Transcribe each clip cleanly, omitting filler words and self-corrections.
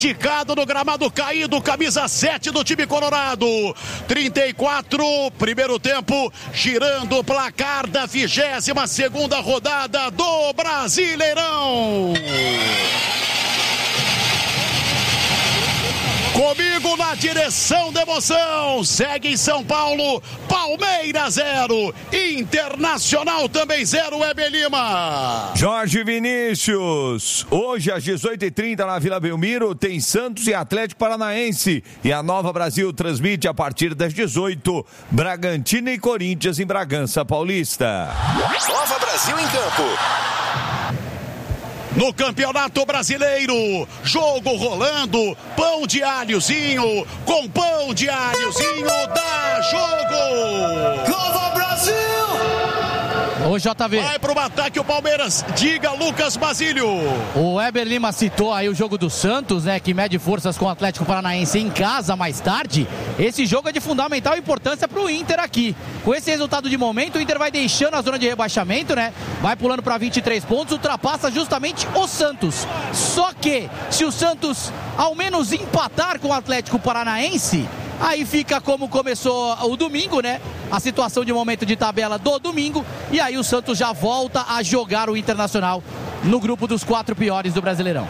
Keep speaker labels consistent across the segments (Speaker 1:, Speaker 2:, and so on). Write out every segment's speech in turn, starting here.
Speaker 1: esticado no gramado caído, camisa 7 do time colorado. 34, primeiro tempo, girando o placar da 22ª rodada do Brasileirão. Comigo na direção da emoção, segue em São Paulo, Palmeiras 0, Internacional também 0, Weber Lima.
Speaker 2: Jorge Vinícius, hoje às 18h30 na Vila Belmiro tem Santos e Atlético Paranaense e a Nova Brasil transmite a partir das 18, Bragantino e Corinthians em Bragança Paulista.
Speaker 3: Nova Brasil em campo.
Speaker 1: No Campeonato Brasileiro, jogo rolando, pão de alhozinho, com pão de alhozinho, dá jogo!
Speaker 4: Nova Brasil!
Speaker 5: Ô JV.
Speaker 1: Vai pro ataque o Palmeiras, diga Lucas Basílio.
Speaker 5: O Weber Lima citou aí o jogo do Santos, né, que mede forças com o Atlético Paranaense em casa mais tarde. Esse jogo é de fundamental importância pro Inter aqui. Com esse resultado de momento, o Inter vai deixando a zona de rebaixamento, né? Vai pulando para 23 pontos, ultrapassa justamente o Santos. Só que, se o Santos ao menos empatar com o Atlético Paranaense, aí fica como começou o domingo, né? A situação de momento de tabela do domingo. E aí o Santos já volta a jogar o Internacional no grupo dos 4 piores do Brasileirão.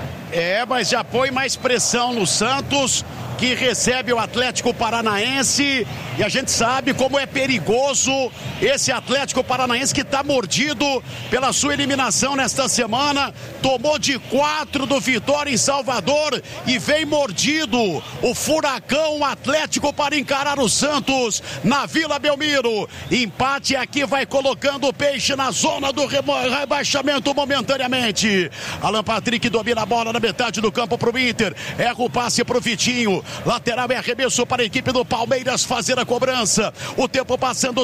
Speaker 1: Mas já põe mais pressão no Santos, que recebe o Atlético Paranaense, e a gente sabe como é perigoso esse Atlético Paranaense, que está mordido pela sua eliminação nesta semana, tomou de 4 do Vitória em Salvador e vem mordido o Furacão Atlético para encarar o Santos na Vila Belmiro. Empate aqui vai colocando o Peixe na zona do rebaixamento momentaneamente. Alan Patrick domina a bola na metade do campo para o Inter, erra o passe para o Vitinho. Lateral é arremesso para a equipe do Palmeiras fazer a cobrança. O tempo passando,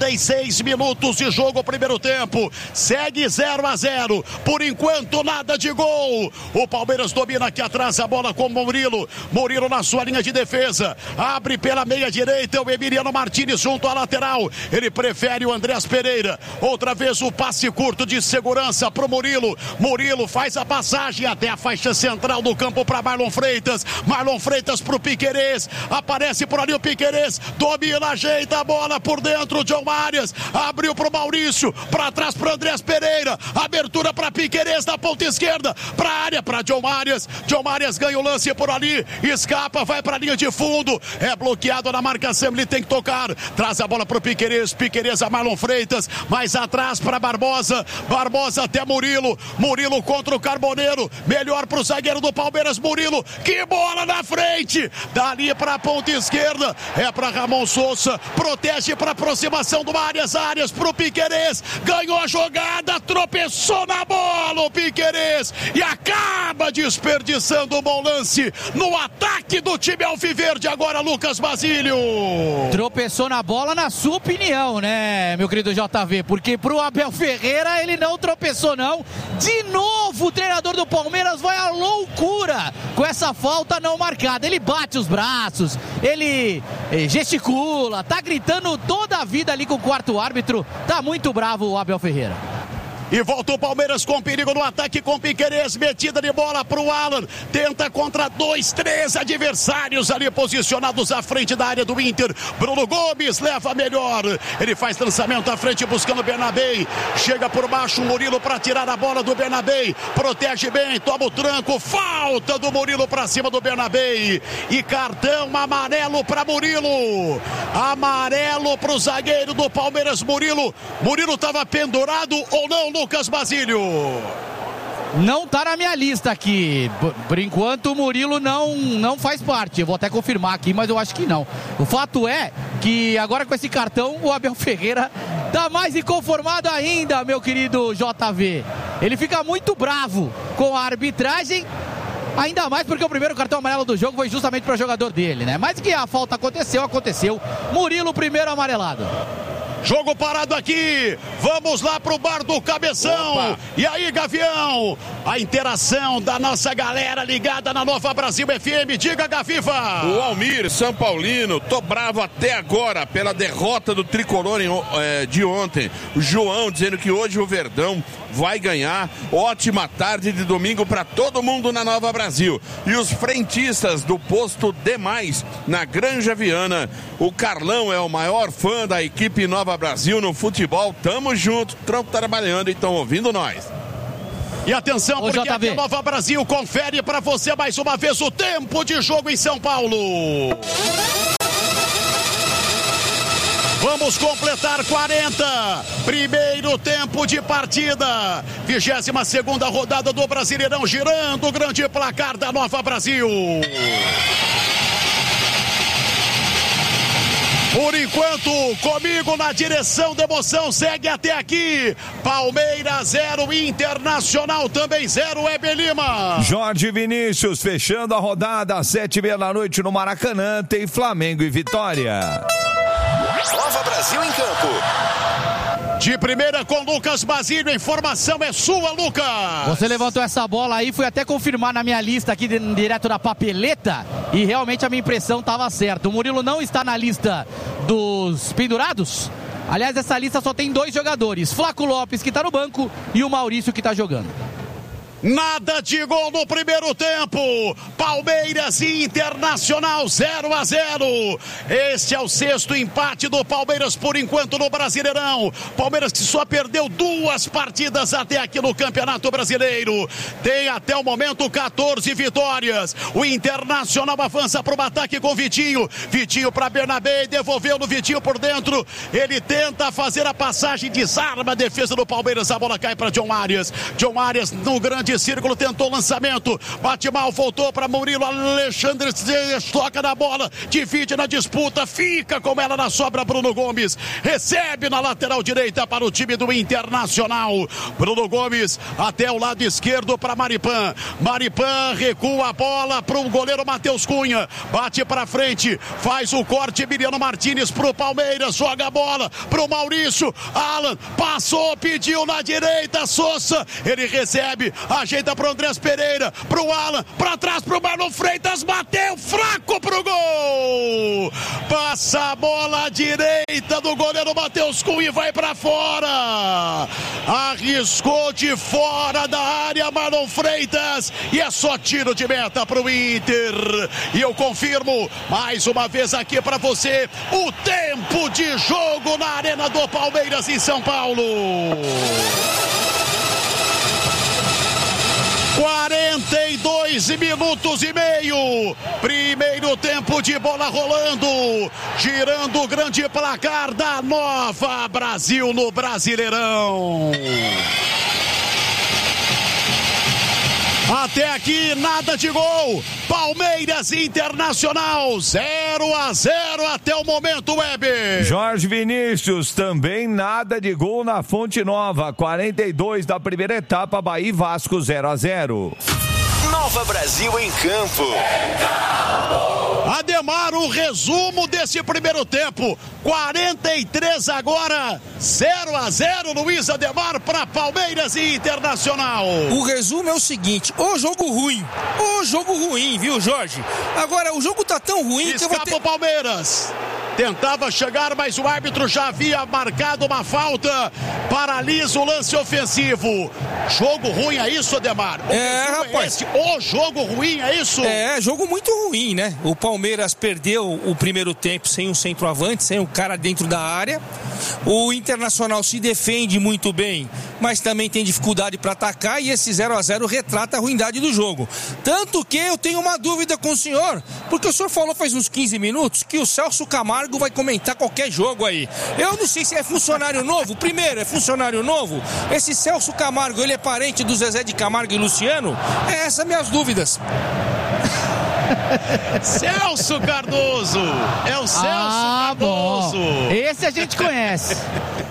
Speaker 1: 36 minutos de jogo, primeiro tempo. Segue 0-0. Por enquanto, nada de gol. O Palmeiras domina aqui atrás a bola com o Murilo. Murilo na sua linha de defesa. Abre pela meia direita o Emiliano Martínez junto à lateral. Ele prefere o Andrés Pereira. Outra vez o passe curto de segurança para o Murilo. Murilo faz a passagem até a faixa central do campo para Marlon Freitas. Marlon Freitas pro Piquerez, aparece por ali o Piquerez, domina, ajeita a bola por dentro, John Arias, abriu pro Maurício, para trás pro Andrés Pereira, abertura para Piquerez na ponta esquerda, pra área, para John Arias ganha o lance por ali, escapa, vai pra linha de fundo, é bloqueado na marcação, ele tem que tocar, traz a bola pro Piquerez, Piquerez a Marlon Freitas, mais atrás para Barbosa, Barbosa até Murilo, Murilo contra o Carboneiro, melhor pro zagueiro do Palmeiras, Murilo, que bola na frente, dali para a ponta esquerda, é para Ramon Sousa, protege para aproximação do Arias pro Piquerez, ganhou a jogada, tropeçou na bola o Piquerez e acaba desperdiçando um bom lance no ataque do time alviverde agora, Lucas Basílio.
Speaker 5: Tropeçou na bola, na sua opinião, né, meu querido JV, porque pro Abel Ferreira ele não tropeçou não, de novo o treinador do Palmeiras vai à loucura com essa falta não marcada, ele bate os braços, ele gesticula, tá gritando toda a vida ali com o quarto árbitro, tá muito bravo o Abel Ferreira.
Speaker 1: E volta o Palmeiras com perigo no ataque com Piquerez, metida de bola pro Alan, tenta contra 2-3 adversários ali posicionados à frente da área do Inter. Bruno Gomes leva melhor, ele faz lançamento à frente buscando o Bernabei, chega por baixo o Murilo para tirar a bola do Bernabei, protege bem, toma o tranco, falta do Murilo para cima do Bernabei e cartão amarelo para Murilo, amarelo pro zagueiro do Palmeiras, Murilo estava pendurado ou não, Lucas Basílio?
Speaker 5: Não tá na minha lista aqui. Por enquanto o Murilo não faz parte. Eu vou até confirmar aqui, mas eu acho que não. O fato é que agora com esse cartão o Abel Ferreira tá mais inconformado ainda, meu querido JV. Ele fica muito bravo com a arbitragem, ainda mais porque o primeiro cartão amarelo do jogo foi justamente para o jogador dele, né? Mas que a falta aconteceu. Murilo, primeiro amarelado.
Speaker 1: Jogo parado aqui. Vamos lá pro bar do Cabeção. Opa. E aí, Gavião? A interação da nossa galera ligada na Nova Brasil FM. Diga, Gaviva.
Speaker 4: O Almir, São Paulino. Tô bravo até agora pela derrota do Tricolor de ontem. O João dizendo que hoje o Verdão vai ganhar. Ótima tarde de domingo para todo mundo na Nova Brasil. E os frentistas do posto Demais, na Granja Viana. O Carlão é o maior fã da equipe Nova Brasil no futebol. Tamo junto, estamos trabalhando e estão ouvindo nós.
Speaker 1: E atenção, porque aqui a Nova Brasil confere para você mais uma vez o tempo de jogo em São Paulo. Vamos completar 40. Primeiro tempo de partida. 22ª rodada do Brasileirão, girando o grande placar da Nova Brasil. Por enquanto, comigo na direção da emoção, segue até aqui. Palmeiras 0, Internacional também 0, Weber Lima.
Speaker 2: Jorge Vinícius fechando a rodada às 7h30 da noite no Maracanã. Tem Flamengo e Vitória.
Speaker 3: Nova Brasil em campo.
Speaker 1: De primeira com Lucas Basílio, a informação é sua, Lucas.
Speaker 5: Você levantou essa bola aí, fui até confirmar na minha lista aqui direto da papeleta e realmente a minha impressão estava certa. O Murilo não está na lista dos pendurados. Aliás, essa lista só tem 2 jogadores, Flaco Lopes, que está no banco, e o Maurício, que está jogando.
Speaker 1: Nada de gol no primeiro tempo. Palmeiras e Internacional 0-0. Este é o 6º empate do Palmeiras por enquanto no Brasileirão. Palmeiras que só perdeu 2 partidas até aqui no Campeonato Brasileiro. Tem até o momento 14 vitórias. O Internacional avança para o ataque com Vitinho. Vitinho para Bernabé, devolveu no Vitinho por dentro. Ele tenta fazer a passagem, desarma a defesa do Palmeiras. A bola cai para John Arias. John Arias no grande círculo, tentou o lançamento, bate mal, voltou para Murilo. Alexandre toca na bola, divide na disputa, fica com ela na sobra. Bruno Gomes recebe na lateral direita para o time do Internacional. Bruno Gomes até o lado esquerdo para Maripan. Maripan recua a bola para o goleiro Matheus Cunha, bate para frente, faz o corte. Emiliano Martínez para o Palmeiras, joga a bola para o Maurício. Alan passou, pediu na direita, Sousa, ele recebe, ajeita pro Andrés Pereira, pro Alan, pra trás pro Marlon Freitas, bateu fraco pro gol. Passa a bola à direita do goleiro Matheus Cunha e vai pra fora. Arriscou de fora da área Marlon Freitas e é só tiro de meta pro Inter. E eu confirmo mais uma vez aqui pra você o tempo de jogo na Arena do Palmeiras em São Paulo. 42 minutos e meio. Primeiro tempo de bola rolando. Girando o grande placar da Nova Brasil no Brasileirão. Até aqui nada de gol. Palmeiras Internacional 0-0 até o momento, Weber.
Speaker 2: Jorge Vinícius, também nada de gol na Fonte Nova. 42 da primeira etapa, Bahia e Vasco 0-0.
Speaker 3: Nova Brasil em campo.
Speaker 1: Ademar, o resumo desse primeiro tempo. 43 agora, 0-0, Luiz Ademar, para Palmeiras e Internacional.
Speaker 6: O resumo é o seguinte: o jogo ruim, viu, Jorge? Agora, o jogo tá tão ruim que eu vou ter...
Speaker 1: o Palmeiras. Tentava chegar, mas o árbitro já havia marcado uma falta. Paralisa o lance ofensivo. Jogo ruim, é isso, Ademar?
Speaker 6: Rapaz.
Speaker 1: O jogo ruim, é isso?
Speaker 6: É, jogo muito ruim, né? O Palmeiras perdeu o primeiro tempo sem um centroavante, sem um cara dentro da área. O Internacional se defende muito bem, mas também tem dificuldade para atacar, e esse 0-0 retrata a ruindade do jogo. Tanto que eu tenho uma dúvida com o senhor, porque o senhor falou faz uns 15 minutos que o Celso Camargo vai comentar qualquer jogo aí. Eu não sei se é funcionário novo. Primeiro, é funcionário novo? Esse Celso Camargo, ele é parente do Zezé de Camargo e Luciano? Essas minhas dúvidas.
Speaker 1: Celso Cardoso. É o Celso Cardoso.
Speaker 5: Bom. Esse a gente conhece.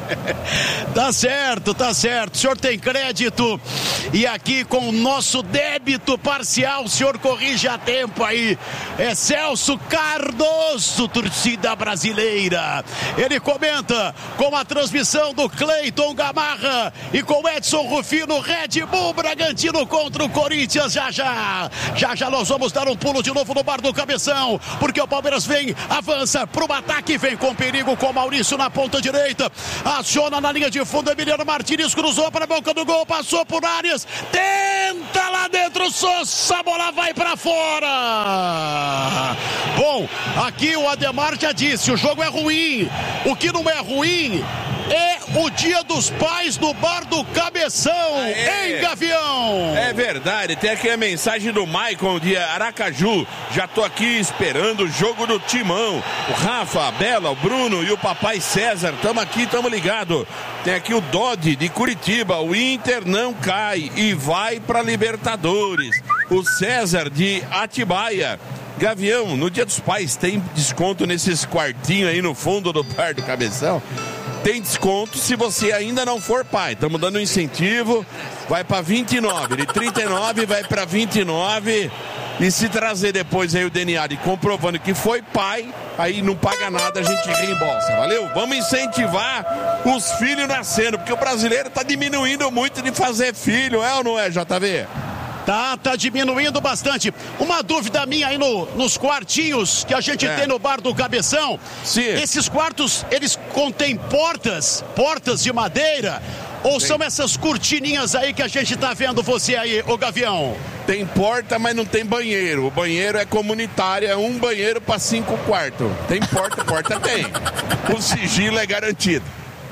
Speaker 1: Tá certo. O senhor tem crédito e aqui com o nosso débito parcial, o senhor corrige a tempo aí. É Celso Cardoso, torcida brasileira. Ele comenta com a transmissão do Cleiton Gamarra e com Edson Rufino, Red Bull Bragantino contra o Corinthians. Já nós vamos dar um pulo de novo no bar do Cabeção, porque o Palmeiras avança pro ataque, vem com perigo com Maurício na ponta direita, aciona na linha de fundo, Emiliano Martins cruzou para a boca do gol, passou por Arias, tenta lá dentro, Sousa, a bola vai para fora. Bom, aqui o Ademar já disse, o jogo é ruim, o que não é ruim é o Dia dos Pais do bar do Cabeção, em Gavião.
Speaker 4: É verdade, tem aqui a mensagem do Maicon de Aracaju, já tô aqui esperando o jogo do Timão, o Rafa, a Bela, o Bruno e o papai César, tamo aqui, tamo ligado. Tem aqui o Dodi de Curitiba, o Inter não cai e vai pra Libertadores. O César de Atibaia, Gavião, no Dia dos Pais tem desconto nesses quartinhos aí no fundo do bar do Cabeção? Tem desconto se você ainda não for pai. Estamos dando um incentivo, vai para 29, de 39 vai para 29. E se trazer depois aí o DNA de comprovando que foi pai, aí não paga nada, a gente reembolsa, valeu? Vamos incentivar os filhos nascendo, porque o brasileiro está diminuindo muito de fazer filho, é ou não é, JV?
Speaker 1: Tá diminuindo bastante. Uma dúvida minha aí nos quartinhos que a gente tem no bar do Cabeção.
Speaker 4: Sim.
Speaker 1: Esses quartos, eles contêm portas de madeira? Ou são essas cortininhas aí que a gente tá vendo você aí, ô Gavião?
Speaker 4: Tem porta, mas não tem banheiro. O banheiro é comunitário, é um banheiro para 5 quartos. Tem porta tem. O sigilo é garantido.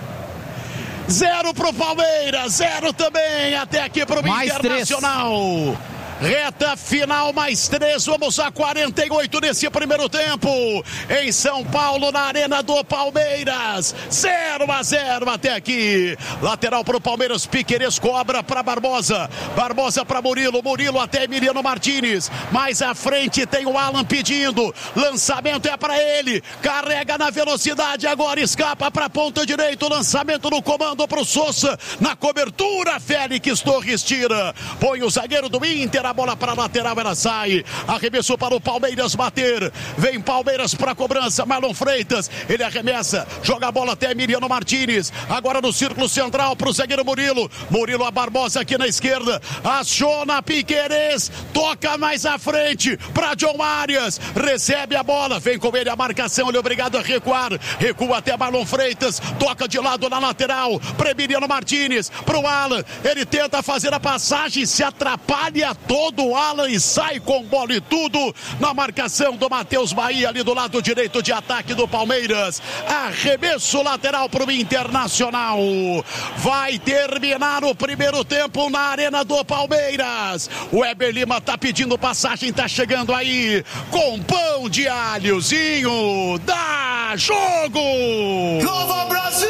Speaker 1: 0 pro Palmeiras, 0 também, até aqui pro Internacional. 3. Reta final, mais 3, vamos a 48 nesse primeiro tempo. Em São Paulo, na Arena do Palmeiras. 0-0 até aqui. Lateral pro Palmeiras, Piquerez cobra para Barbosa. Barbosa para Murilo, Murilo até Emiliano Martins. Mais à frente tem o Alan pedindo. Lançamento é para ele. Carrega na velocidade, agora escapa para a ponta direita. Lançamento no comando pro Sousa. Na cobertura, Félix Torres tira. Põe o zagueiro do Inter. A bola para a lateral, ela sai. Arremesso para o Palmeiras bater. Vem Palmeiras para a cobrança. Marlon Freitas, ele arremessa. Joga a bola até Emiliano Martins. Agora no círculo central para o zagueiro Murilo. Murilo a Barbosa aqui na esquerda. Aciona Piquerez. Toca mais à frente para John Arias. Recebe a bola. Vem com ele a marcação. Ele é obrigado a recuar. Recua até Marlon Freitas. Toca de lado na lateral para Emiliano Martins. Para o Alan. Ele tenta fazer a passagem. Se atrapalha todo o Alan e sai com bola e tudo na marcação do Matheus Bahia ali do lado direito de ataque do Palmeiras. Arremesso lateral para o Internacional. Vai terminar o primeiro tempo na Arena do Palmeiras. O Heber Lima tá pedindo passagem, tá chegando aí com pão de alhozinho. Dá jogo!
Speaker 7: Nova Brasil!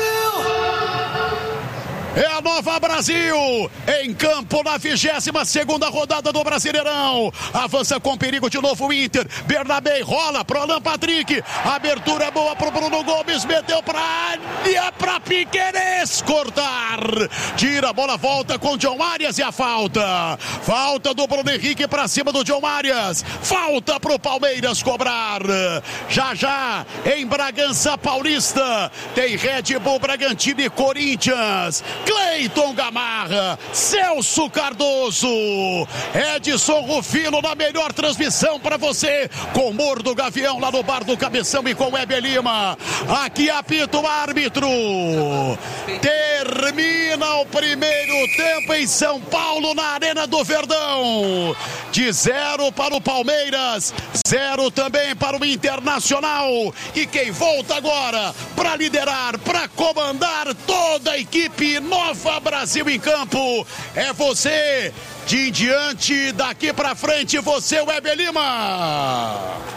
Speaker 1: É a Nova Brasil, em campo na 22ª rodada do Brasileirão. Avança com perigo de novo o Inter. Bernabé rola pro Alan Patrick. Abertura boa pro Bruno Gomes. Meteu pra área, pra Piquerez cortar. Tira a bola, volta com John Arias e a falta. Falta do Bruno Henrique pra cima do John Arias. Falta pro Palmeiras cobrar. Já, em Bragança Paulista, tem Red Bull Bragantino e Corinthians. Cleiton Gamarra, Celso Cardoso, Edson Rufino na melhor transmissão para você, com o Mor do Gavião lá no bar do Cabeção e com o Heber Lima. Aqui apita o árbitro. Termina o primeiro tempo em São Paulo, na Arena do Verdão. De 0 para o Palmeiras, 0 também para o Internacional. E quem volta agora para liderar, para comandar toda a equipe Nova Brasil em campo é você. De em diante, daqui pra frente, você, o Heber Lima.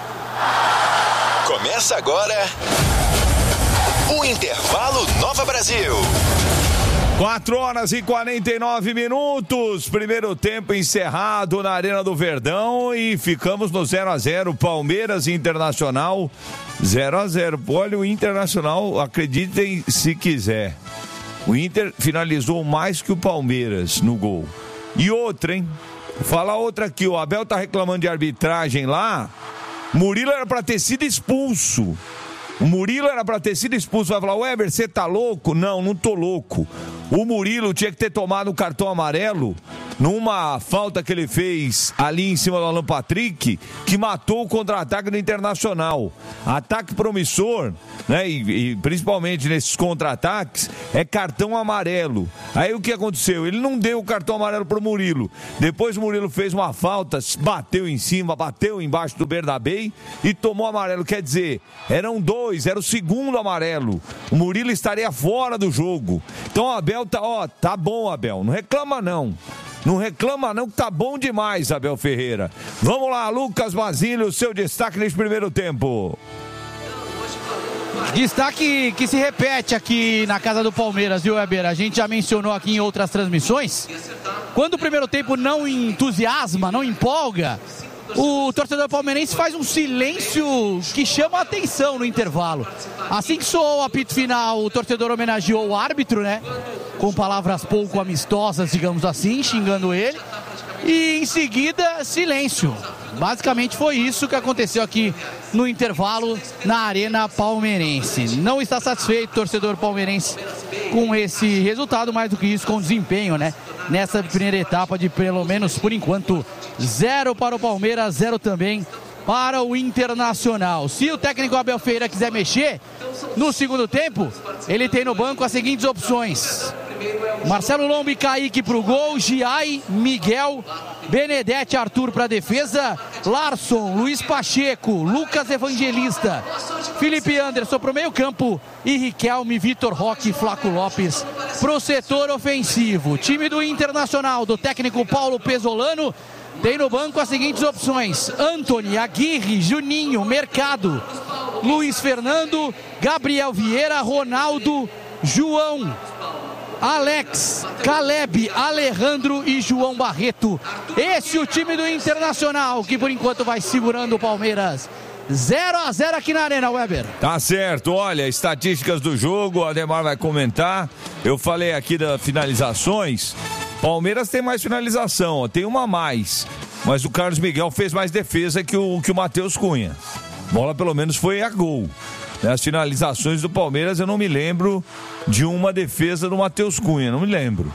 Speaker 3: Começa agora o Intervalo Nova Brasil.
Speaker 2: 4h49, primeiro tempo encerrado na Arena do Verdão e ficamos no 0-0, Palmeiras e Internacional 0-0. Olha, o Internacional, acreditem se quiser, o Inter finalizou mais que o Palmeiras no gol. E outra, hein? Fala outra aqui, o Abel tá reclamando de arbitragem lá, Murilo era pra ter sido expulso. O Murilo era pra ter sido expulso. Vai falar, Weber, você tá louco? Não, não tô louco. O Murilo tinha que ter tomado o cartão amarelo numa falta que ele fez ali em cima do Alan Patrick, que matou o contra-ataque do Internacional. Ataque promissor, né? E principalmente nesses contra-ataques, é cartão amarelo. Aí o que aconteceu? Ele não deu o cartão amarelo pro Murilo. Depois o Murilo fez uma falta, bateu em cima, bateu embaixo do Bernabé e tomou amarelo. Quer dizer, eram dois, era o segundo amarelo. O Murilo estaria fora do jogo. Então o Abel tá bom, Abel. Não reclama não. Não reclama não, que tá bom demais, Abel Ferreira. Vamos lá, Lucas Basílio, seu destaque nesse primeiro tempo.
Speaker 5: Destaque que se repete aqui na casa do Palmeiras, viu, Weber? A gente já mencionou aqui em outras transmissões. Quando o primeiro tempo não entusiasma, não empolga, o torcedor palmeirense faz um silêncio que chama a atenção no intervalo. Assim que soou o apito final, o torcedor homenageou o árbitro, né? Com palavras pouco amistosas, digamos assim, xingando ele. E em seguida, silêncio. Basicamente foi isso que aconteceu aqui no intervalo na Arena Palmeirense. Não está satisfeito o torcedor palmeirense com esse resultado, mais do que isso, com o desempenho, né? Nessa primeira etapa de, pelo menos por enquanto, 0 para o Palmeiras, 0 também para o Internacional. Se o técnico Abel Ferreira quiser mexer no segundo tempo, ele tem no banco as seguintes opções: Marcelo Lomba e Kaique para o gol, Giai, Miguel, Benedetti, Arthur para a defesa, Larson, Luiz Pacheco, Lucas Evangelista, Felipe Anderson para o meio campo e Riquelme, Vitor Roque e Flaco Lopes para o setor ofensivo. Time do Internacional, do técnico Paulo Pesolano, tem no banco as seguintes opções: Antony, Aguirre, Juninho, Mercado, Luiz Fernando, Gabriel Vieira, Ronaldo, João, Alex, Caleb, Alejandro e João Barreto. Esse é o time do Internacional, que por enquanto vai segurando o Palmeiras. 0-0 aqui na Arena, Weber.
Speaker 2: Tá certo, olha, estatísticas do jogo, o Ademar vai comentar. Eu falei aqui das finalizações. Palmeiras tem mais finalização, tem uma a mais. Mas o Carlos Miguel fez mais defesa que o Matheus Cunha. Bola pelo menos foi a gol. As finalizações do Palmeiras eu não me lembro de uma defesa do Matheus Cunha, não me lembro.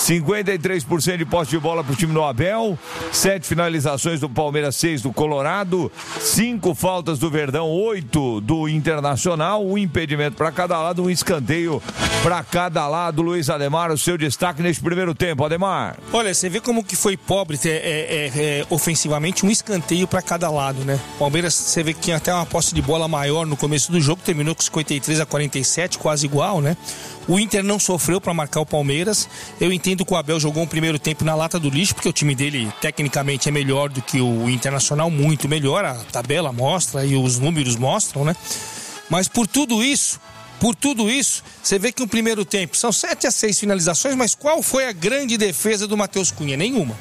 Speaker 2: 53% de posse de bola para o time do Abel, 7 finalizações do Palmeiras, 6 do Colorado, 5 faltas do Verdão, 8 do Internacional, 1 impedimento para cada lado, 1 escanteio para cada lado. Luiz Ademar, o seu destaque neste primeiro tempo, Ademar.
Speaker 6: Olha, você vê como que foi pobre ofensivamente, 1 escanteio para cada lado, né? Palmeiras, você vê que tinha até uma posse de bola maior no começo do jogo, terminou com 53-47, quase igual, né? O Inter não sofreu para marcar o Palmeiras. Eu entendo que o Abel jogou um primeiro tempo na lata do lixo, porque o time dele tecnicamente é melhor do que o Internacional, muito melhor, a tabela mostra e os números mostram, né? Mas por tudo isso, você vê que no primeiro tempo são 7 a 6 finalizações, mas qual foi a grande defesa do Matheus Cunha? Nenhuma.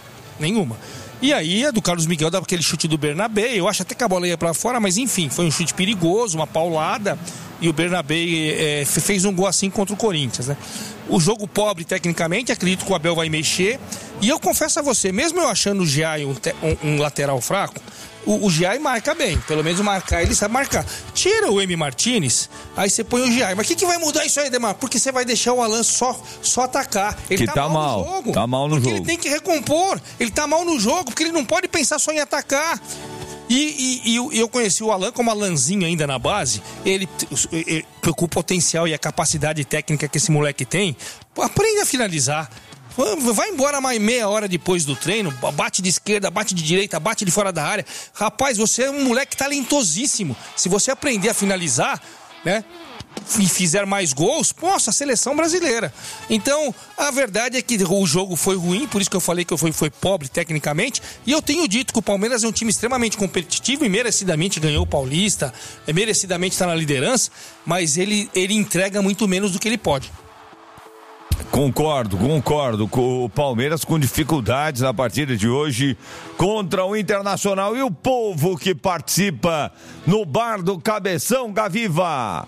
Speaker 6: E aí a do Carlos Miguel dava aquele chute do Bernabé, eu acho até que a bola ia pra fora, mas enfim, foi um chute perigoso, uma paulada, e o Bernabé fez um gol assim contra o Corinthians, né? O jogo pobre tecnicamente, acredito que o Abel vai mexer, e eu confesso a você, mesmo eu achando o Giai um lateral fraco, o Giai marca bem, pelo menos marcar, ele sabe marcar. Tira o M. Martínez, aí você põe o Giai. Mas o que vai mudar isso aí, Demar? Porque você vai deixar o Alan só atacar. Ele
Speaker 2: que tá mal no jogo. Tá mal no jogo.
Speaker 6: Ele tem que recompor. Ele tá mal no jogo, porque ele não pode pensar só em atacar. E eu conheci o Alan como Alanzinho ainda na base. Ele, com o potencial e a capacidade técnica que esse moleque tem, aprende a finalizar. Vai embora mais meia hora depois do treino, bate de esquerda, bate de direita, bate de fora da área. Rapaz, você é um moleque talentosíssimo. Se você aprender a finalizar, né, e fizer mais gols, nossa, a seleção brasileira. Então, a verdade é que o jogo foi ruim, por isso que eu falei que foi pobre tecnicamente, e eu tenho dito que o Palmeiras é um time extremamente competitivo e merecidamente ganhou o Paulista, merecidamente está na liderança, mas ele entrega muito menos do que ele pode.
Speaker 2: Concordo. O Palmeiras com dificuldades na partida de hoje contra o Internacional. E o povo que participa no bar do Cabeção, Gaviva.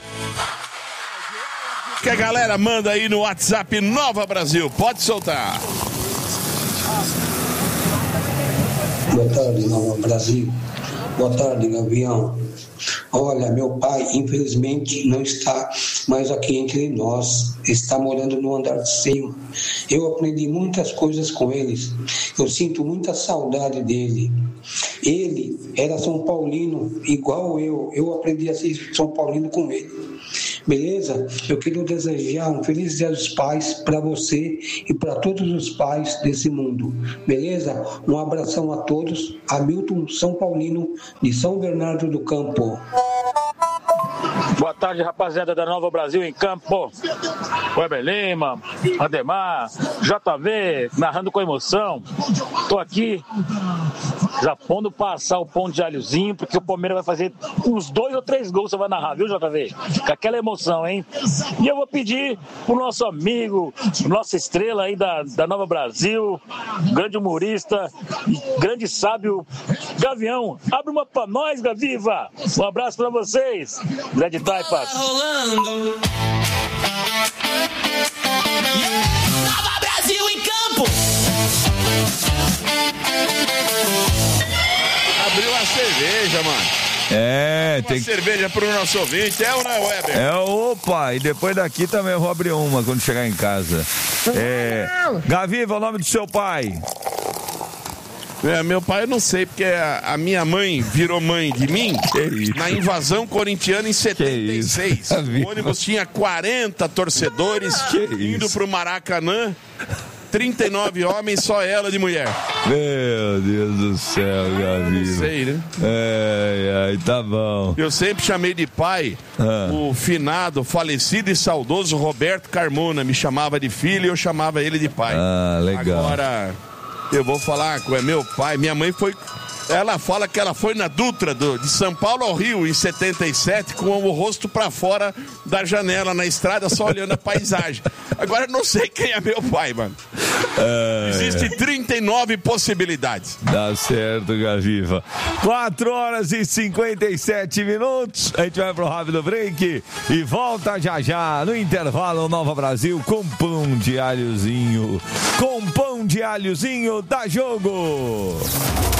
Speaker 4: Que a galera manda aí no WhatsApp Nova Brasil. Pode soltar.
Speaker 8: Boa tarde, Nova Brasil. Boa tarde, Gavião. Olha, meu pai, infelizmente, não está mais aqui entre nós. Está morando no andar de cima. Eu aprendi muitas coisas com eles. Eu sinto muita saudade dele. Ele era São Paulino, igual eu. Eu aprendi a ser São Paulino com ele. Beleza? Eu quero desejar um feliz Dia dos Pais para você e para todos os pais desse mundo. Beleza? Um abração a todos. Hamilton São Paulino, de São Bernardo do Campo.
Speaker 9: Boa tarde, rapaziada da Nova Brasil em Campo. Weber Lima, Ademar, JV, narrando com emoção. Tô aqui já pondo passar o pão de alhozinho, porque o Palmeiras vai fazer uns 2 ou 3 gols, você vai narrar, viu, JV? Com aquela emoção, hein? E eu vou pedir pro nosso amigo, nossa estrela aí da Nova Brasil, grande humorista, grande sábio, Gavião, abre uma pra nós, Gaviva! Um abraço pra vocês, Zé de Taipas.
Speaker 7: Nova Brasil em campo.
Speaker 4: Abriu a cerveja, mano.
Speaker 2: Tem
Speaker 4: cerveja pro nosso ouvinte, é ou não é, Weber?
Speaker 2: Opa, e depois daqui também eu vou abrir uma quando chegar em casa. Gaviva, o nome do seu pai?
Speaker 4: Meu pai eu não sei, porque a minha mãe virou mãe de mim na invasão corintiana em 76. O ônibus tinha 40 torcedores indo pro Maracanã. 39 homens, só ela de mulher.
Speaker 2: Meu Deus do céu, Gaviva.
Speaker 4: Não sei, né?
Speaker 2: Tá bom.
Speaker 4: Eu sempre chamei de pai o finado, falecido e saudoso Roberto Carmona. Me chamava de filho e eu chamava ele de pai.
Speaker 2: Legal.
Speaker 4: Agora, eu vou falar com meu pai. Minha mãe foi... Ela fala que ela foi na Dutra de São Paulo ao Rio em 77 com o rosto pra fora da janela na estrada, só olhando a paisagem. Agora eu não sei quem é meu pai, mano. Existem 39 possibilidades.
Speaker 2: Dá certo, Gaviva. 4h57. A gente vai pro rápido break e volta já no intervalo Nova Brasil com pão de alhozinho. Com pão de alhozinho, dá jogo!